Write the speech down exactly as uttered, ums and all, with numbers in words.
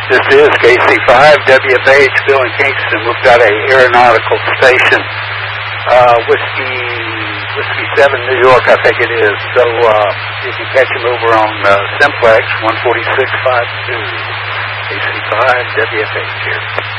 This is K C five W F H, Bill in Kingston. We've got a aeronautical station, uh, Whiskey, Whiskey seven, New York, I think it is. So uh, you can catch them over on uh, Simplex, one forty-six point five two, K C five W F H here.